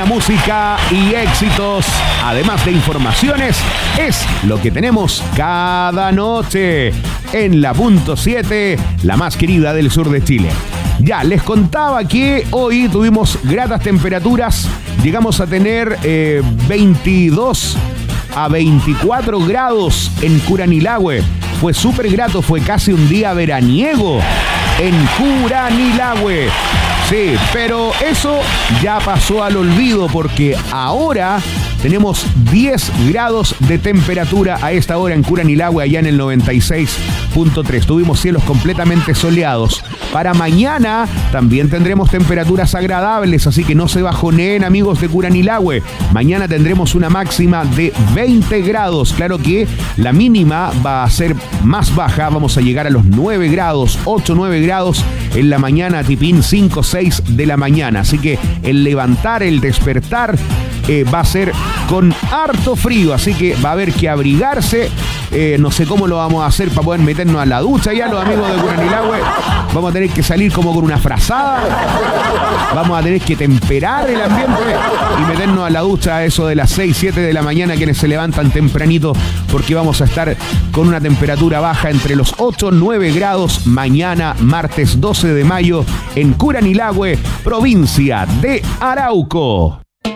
buena música y éxitos, además de informaciones, es lo que tenemos cada noche en la Punto 7, la más querida del sur de Chile. Ya, les contaba que hoy tuvimos gratas temperaturas, llegamos a tener 22 a 24 grados en Curanilahue. Fue súper grato, fue casi un día veraniego en Curanilahue. Sí, pero eso ya pasó al olvido porque ahora tenemos 10 grados de temperatura a esta hora en Curanilahue, allá en el 96.3. Tuvimos cielos completamente soleados. Para mañana también tendremos temperaturas agradables, así que no se bajoneen, amigos de Curanilahue. Mañana tendremos una máxima de 20 grados. Claro que la mínima va a ser más baja, vamos a llegar a los 9 grados, 8, 9 grados en la mañana, tipín 5, 6 de la mañana. Así que el levantar, el despertar va a ser con harto frío, así que va a haber que abrigarse. No sé cómo lo vamos a hacer para poder meternos a la ducha ya, los amigos de Curanilahue. Vamos a tener que salir como con una frazada. Vamos a tener que temperar el ambiente y meternos a la ducha a eso de las 6, 7 de la mañana, quienes se levantan tempranito, porque vamos a estar con una temperatura baja entre los 8, 9 grados mañana, martes 12 de mayo, en Curanilahue, provincia de Arauco.